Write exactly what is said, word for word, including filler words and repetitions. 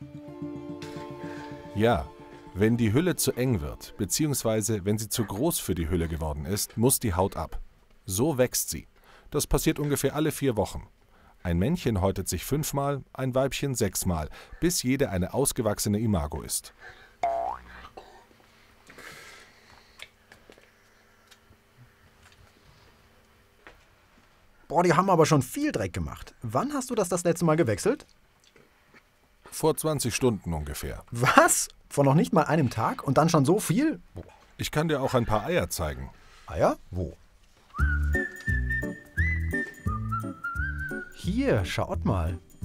Ja, wenn die Hülle zu eng wird, beziehungsweise wenn sie zu groß für die Hülle geworden ist, muss die Haut ab. So wächst sie. Das passiert ungefähr alle vier Wochen. Ein Männchen häutet sich fünfmal, ein Weibchen sechsmal, bis jede eine ausgewachsene Imago ist. Boah, die haben aber schon viel Dreck gemacht. Wann hast du das das letzte Mal gewechselt? Vor zwanzig Stunden ungefähr. Was? Vor noch nicht mal einem Tag und dann schon so viel? Ich kann dir auch ein paar Eier zeigen. Eier? Wo? Hier, schaut mal.